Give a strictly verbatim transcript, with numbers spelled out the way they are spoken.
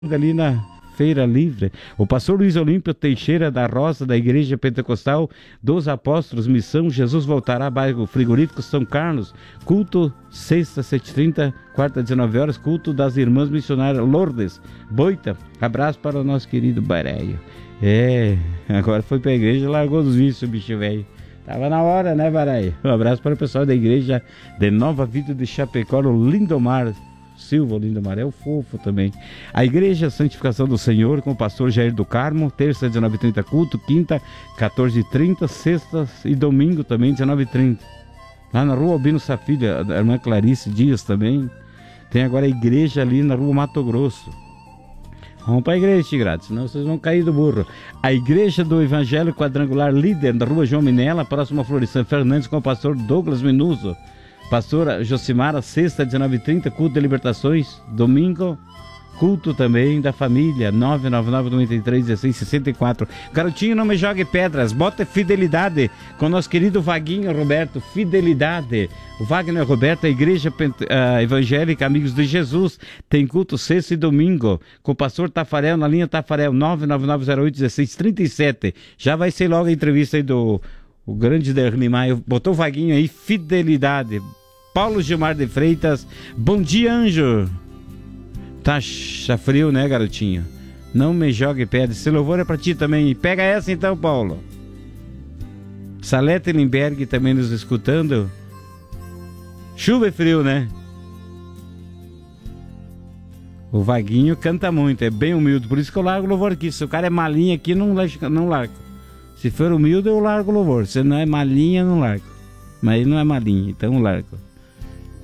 ali na Feira Livre. O pastor Luiz Olímpio Teixeira da Rosa, da Igreja Pentecostal dos Apóstolos, Missão Jesus Voltará, bairro Frigorífico São Carlos. Culto sexta, sete e trinta, quarta, dezenove horas, culto das Irmãs Missionárias Lourdes Boita. Abraço para o nosso querido Bareio. É, agora foi para a igreja e largou os vícios, bicho velho. Tava na hora, né, Bareio? Um abraço para o pessoal da Igreja de Nova Vida de Chapecó, o Lindomar Silva, o Lindomar é o fofo também. A Igreja Santificação do Senhor, com o pastor Jair do Carmo, terça, dezenove e trinta culto, quinta, quatorze e trinta, sexta e domingo também, dezenove e trinta. Lá na rua Albino Safilha, a irmã Clarice Dias também. Tem agora a igreja ali na rua Mato Grosso. Vamos para a igreja, Tigrado, senão vocês vão cair do burro. A Igreja do Evangelho Quadrangular Líder, na rua João Minella, próximo a Florestan Fernandes, com o pastor Douglas Minuso. Pastora Josimara, sexta, dezenove e trinta, culto de libertações, domingo, culto também da família, nove nove nove, nove três, um seis, seis quatro. Garotinho, não me jogue pedras, bota fidelidade com o nosso querido Vaguinho Roberto, fidelidade. O Wagner Roberto, a Igreja uh, Evangélica Amigos de Jesus, tem culto sexta e domingo, com o pastor Tafarel, na linha Tafarel, nove nove nove, zero oito, um seis, três sete. Já vai ser logo a entrevista aí do o grande Dernimaio, botou o Vaguinho aí, fidelidade. Paulo Gilmar de Freitas, bom dia, anjo. Tá, tá frio, né, garotinho? Não me jogue pedra. Esse louvor é pra ti também. Pega essa então, Paulo. Salete Limberg também nos escutando. Chuva e frio, né? O Vaguinho canta muito, é bem humilde. Por isso que eu largo o louvor aqui. Se o cara é malinha aqui, não, não largo. Se for humilde, eu largo o louvor. Se não é malinha, não largo. Mas ele não é malinha, então eu largo.